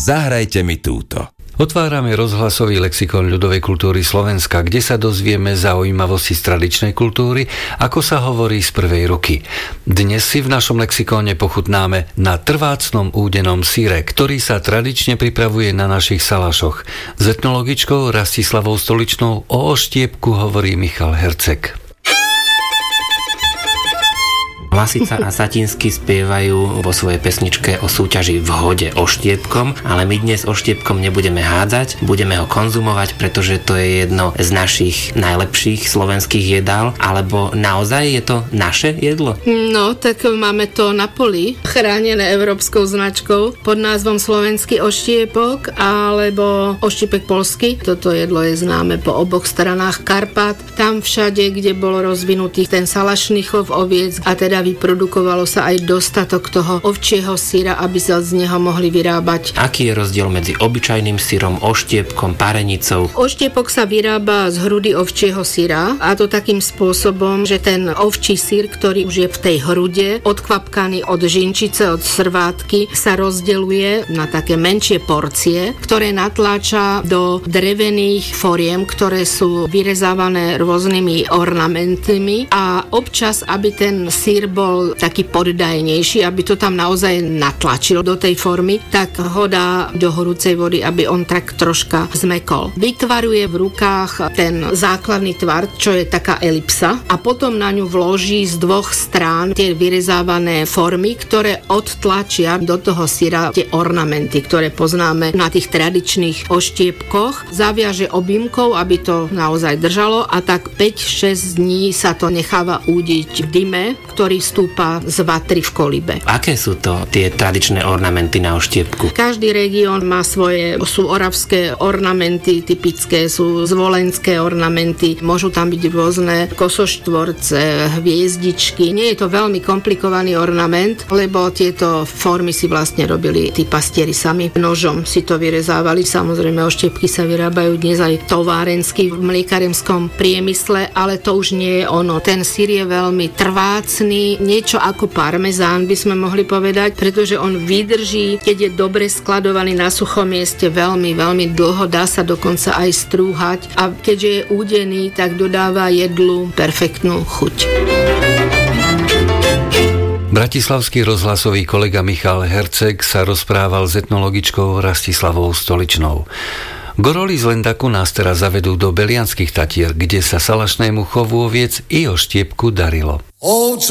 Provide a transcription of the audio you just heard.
Zahrajte mi túto. Otvárame rozhlasový lexikon ľudovej kultúry Slovenska, kde sa dozvieme zaujímavosti z tradičnej kultúry, ako sa hovorí z prvej ruky. Dnes si v našom lexikóne pochutnáme na trvácnom údenom syre, ktorý sa tradične pripravuje na našich salašoch. S etnologičkou Rastislavou Stoličnou o oštiepku hovorí Michal Herceg. Lasica a Satinsky spievajú vo svojej pesničke o súťaži v hode oštiepkom, ale my dnes oštiepkom nebudeme hádzať, budeme ho konzumovať, pretože to je jedno z našich najlepších slovenských jedál, alebo naozaj je to naše jedlo? No, tak máme to na poli, chránené európskou značkou pod názvom slovenský oštiepok alebo oštiepek polský. Toto jedlo je známe po oboch stranách Karpat. Tam všade, kde bol rozvinutý ten salašný chov oviec a teda vyprodukovalo sa aj dostatok toho ovčieho syra, aby sa z neho mohli vyrábať. Aký je rozdiel medzi obyčajným syrom, oštiepkom, parenicou? Oštiepok sa vyrába z hrudy ovčieho syra, a to takým spôsobom, že ten ovčí syr, ktorý už je v tej hrude, odkvapkaný od žinčice, od srvátky, sa rozdeľuje na také menšie porcie, ktoré natláča do drevených foriem, ktoré sú vyrezávané rôznymi ornamentmi, a občas, aby ten syr bol taký poddajnejší, aby to tam naozaj natlačilo do tej formy, tak ho dá do horúcej vody, aby on tak troška zmekol. Vytvaruje v rukách ten základný tvar, čo je taká elipsa, a potom na ňu vloží z dvoch strán tie vyrezávané formy, ktoré odtlačia do toho syra tie ornamenty, ktoré poznáme na tých tradičných oštiepkoch. Zaviaže objímkou, aby to naozaj držalo, a tak 5-6 dní sa to necháva údiť v dyme, ktorý vstúpa z vatry v kolibe. Aké sú to tie tradičné ornamenty na oštiepku? Každý región má svoje, sú oravské ornamenty typické, sú zvolenské ornamenty, môžu tam byť rôzne kosoštvorce, hviezdičky. Nie je to veľmi komplikovaný ornament, lebo tieto formy si vlastne robili tí pastieri sami. Nožom si to vyrezávali. Samozrejme, oštiepky sa vyrábajú dnes aj továrensky v mliekárenskom priemysle, ale to už nie je ono. Ten syr je veľmi trvácny, niečo ako parmezán by sme mohli povedať, pretože on vydrží, keď je dobre skladovaný na suchom mieste, veľmi, veľmi dlho, dá sa dokonca aj strúhať, a keďže je údený, tak dodáva jedlu perfektnú chuť. Bratislavský rozhlasový kolega Michal Herceg sa rozprával s etnologičkou Rastislavou Stoličnou. Goroli z Lendaku nás teraz zavedú do Belianských Tatier, kde sa salašnému chovu oviec i oštiepku darilo.